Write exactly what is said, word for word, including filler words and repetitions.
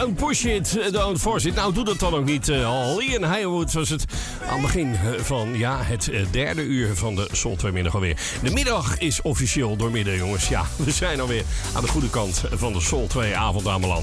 Don't push it, don't force it. Nou, doe dat dan ook niet. Uh, Holly en Haywood was het aan het begin van ja, het uh, derde uur van de Soul twee middag alweer. De middag is officieel doormidden, jongens. Ja, we zijn alweer aan de goede kant van de Soul twee avond aanbeland.